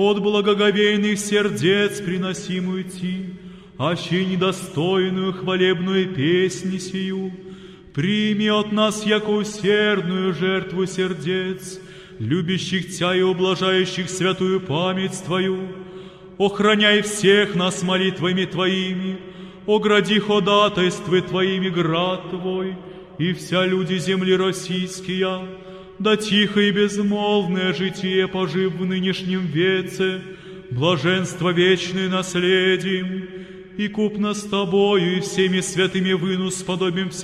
от благоговейных сердец приносимую Ти, аще недостойную хвалебную песнь сию, прими от нас яко усердную жертву сердец, любящих Тя и ублажающих святую память Твою. Охраняй всех нас молитвами Твоими, огради ходатайствы Твоими град Твой, и вся люди земли российские, да тихо и безмолвное житие пожив в нынешнем веце, блаженство вечное наследим, и купно с Тобою и всеми святыми выну сподобим